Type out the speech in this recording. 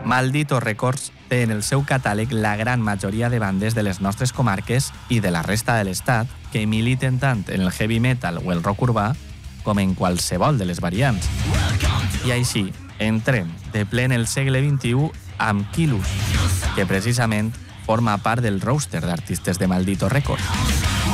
Maldito Records té en el seu catàleg la gran majoria de bandes de les nostres comarques i de la resta de l'estat que militen tant en el heavy metal o el rock urbà com en qualsevol de les variants. I així, entrem de ple en el segle XXI amb Killus, que precisament forma part del roster d'artistes de Maldito Records.